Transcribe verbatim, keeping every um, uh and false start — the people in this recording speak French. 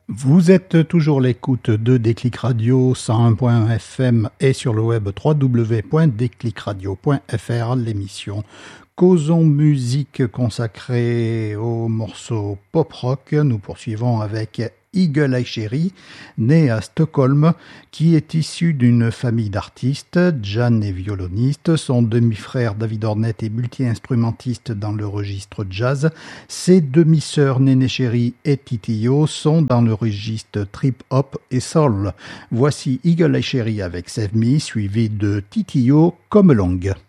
Vous êtes toujours à l'écoute de Déclic Radio cent un point F M et sur le web w w w point déclic radio point f r, l'émission Causons musique consacrée aux morceaux pop-rock. Nous poursuivons avec Eagle Eye Cherry, né à Stockholm, qui est issu d'une famille d'artistes. Jan est violoniste, son demi-frère David Ornette est multi-instrumentiste dans le registre jazz. Ses demi-sœurs Néné Cherry et Titio sont dans le registre trip-hop et soul. Voici Eagle Eye Cherry avec Save Me, suivi de Titio Come Along.